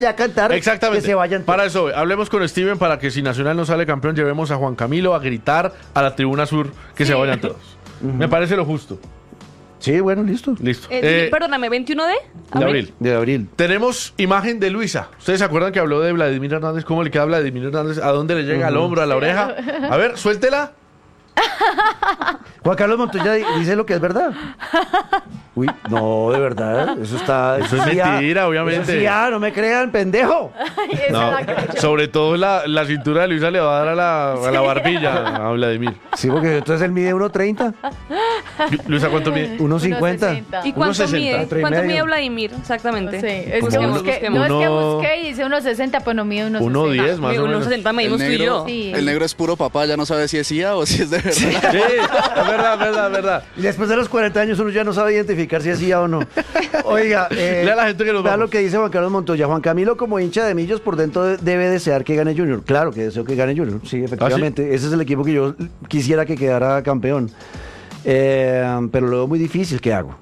a cantar Exactamente. que se vayan. Para eso, hablemos con Steven para que si Nacional no sale campeón, llevemos a Juan Camilo a gritar a la tribuna sur que se vayan todos. Me parece lo justo. Sí, bueno, listo. Listo. Perdóname, ¿21 de abril? De abril. Tenemos imagen de Luisa. ¿Ustedes se acuerdan que habló de Vladimir Hernández? ¿Cómo le queda a Vladimir Hernández? ¿A dónde le llega? ¿Al hombro, a la oreja? A ver, suéltela. Juan Carlos Montoya dice lo que es verdad. Uy, no, de verdad. Eso Eso es mentira, obviamente. No me crean, pendejo. No, sobre todo la cintura de Luisa le va a dar a la barbilla a Vladimir. Sí, porque entonces él mide 1.30. Luisa, ¿cuánto mide? 1.50. ¿Y cuánto 1.60, mide? metro y ¿Cuánto medio. mide Vladimir? Exactamente. Sí, es Como que uno- busqué, uno- no es que busqué y dice 1.60, pues no mide 1.60. 1.10 más o menos. 1.60 medimos tú y yo. Sí. El negro es puro papá, ya no sabe si es IA o si es de verdad. Sí, es verdad. Y después de los 40 años uno ya no sabe identificar si es sí o no. Oiga, Lea a la gente que nos vea vamos. lo que dice Juan Carlos Montoya. Juan Camilo, como hincha de Millos, por dentro debe desear que gane Junior. Claro que deseo que gane Junior. Sí, efectivamente. Ese es el equipo que yo quisiera que quedara campeón. Pero lo veo muy difícil. ¿Qué hago?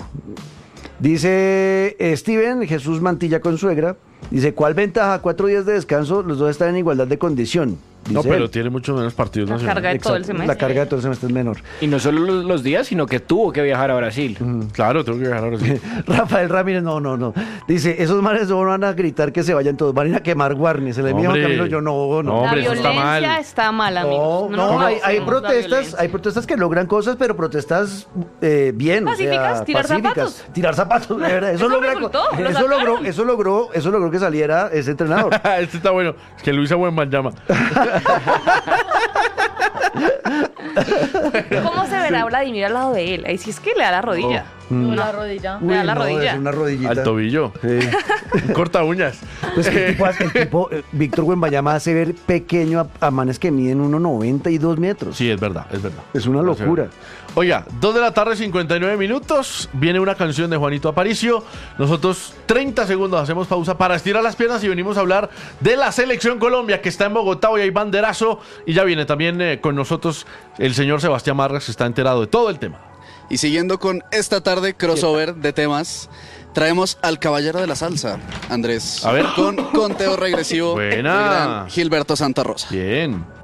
Dice Steven Jesús Mantilla Consuegra. Dice, ¿cuál ventaja? 4 días de descanso, los dos están en igualdad de condición. No, Dice pero él. tiene mucho menos partidos La nacionales. carga de todo el Exacto, semestre. la carga de todo el semestre es menor. Y no solo los días, sino que tuvo que viajar a Brasil. Claro, tengo que dejar ahora sí. Rafael Ramírez, no. Dice, esos manes no van a gritar que se vayan todos, van a ir a quemar Warnes. Se le envía Juan Hombre. Camilo, yo no. No, La hombre, eso está violencia mal. está mal, amigos. No, hay hacemos la protestas, violencia. que logran cosas, pero protestas bien, ¿Pacíficas? o sea, ¿Tirar pacíficas. zapatos? Tirar zapatos, de verdad. Eso, Eso resultó, lo eso logró que saliera ese entrenador. Este está bueno. Es que Luisa Buenman llama. ¿Cómo se verá Vladimir al lado de él? Ahí sí es que le da la rodilla. No, la rodilla. Me da la rodilla. Es una rodillita. Al tobillo. Sí. Corta uñas. Pues que el tipo, Víctor Wembanyama hace ver pequeño a manes que miden 1.90 y 2 metros. Sí, es verdad. Es una locura. Oiga, 2 de la tarde, 59 minutos. Viene una canción de Juanito Aparicio. Nosotros 30 segundos hacemos pausa para estirar las piernas y venimos a hablar de la Selección Colombia que está en Bogotá. Hoy hay banderazo y ya viene también con nosotros el señor Sebastián Marras, que está enterado de todo el tema. Y siguiendo con esta tarde crossover de temas, traemos al caballero de la salsa, Andrés. A ver. Con conteo regresivo. Buena. El gran Gilberto Santa Rosa. Bien.